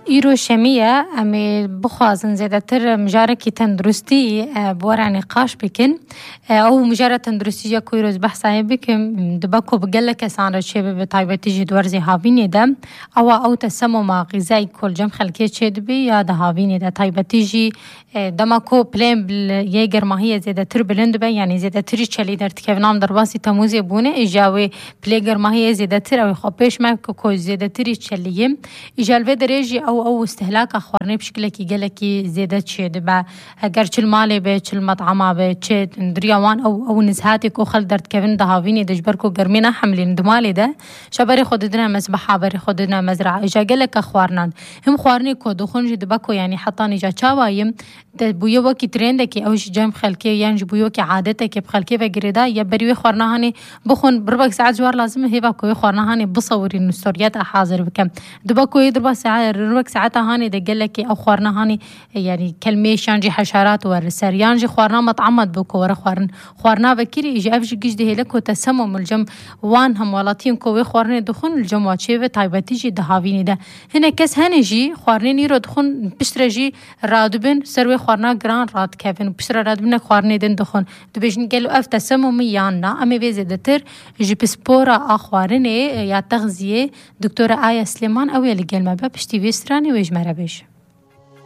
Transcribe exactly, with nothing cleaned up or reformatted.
ایرو شمیه امی بخوازن زیاده تر مجارکی تندرستی بورا نقاش بکن او مجارة تندرستی جا کوی روز بحثایی بکن دباکو بگل کسان را چه به تایبتی جدورزی هاوینی ده او او تسمو ما غذای کل جم خلکه چه دبی یا ده هاوینی ده تایبتی جی دماکو پلیم بل یه گرماهی زیاده تر بلند به یعنی زیاده تری چلی در تکونام در واسی تموزی بونه اجاوی پلی گرماهی زیاده تر او خبیش مک کو زیاده تری چلیم اجالوه درجی او او استهلاك خوارني بشكل كي قالكي زيادة شيء دبا قرش المالي بيش المطعمة بيش دريوان أو أو نزهاتك وخل درت كيفن دهافيني دجبركو قرمينا حملين دمالي ده شباري خدنا مسبحة بري خدنا مزرعة إجا قالك أخوارنا هم خوارني كو دخون جي دباكو يعني حطاني جا شاوايم بويو وكي تريندكي أو شي جام خلكي يعني بويو كي عادتك بخلكي بقريدا يبريوي خوارنا هاني بخون بربك ساعات جوار لازم هيباكو خوارنا هاني بصوري النستوريات حاضر بكم دباكو يدربا ساعات ربك ساعتها هاني ده قال لك أو خوارنا هاني يعني كلمة شانجي حشرات ورسر يانجي خوارنا مطعمت بكو ورا خوارن خوارنا بكيري يجي أفجي جيجده لك وتسمم الجم وان هم ولاتين كوي خوارن دخون الجم واتشيفه تايبتيجي دهافيني ده هنا كس هنجي خوارني يرو دخون بشترجي رادبن سروي خوارنا جران راد كيفن بشتر رادبن خوارني دن دخون دبيجن قالوا أف تسمم ياننا أمي بيزي دتر جي بسبورا أخوارني يا تغذية دكتورة آية سليمان أو يلي قال ما بابشتي بيستراني ويجمع ربيش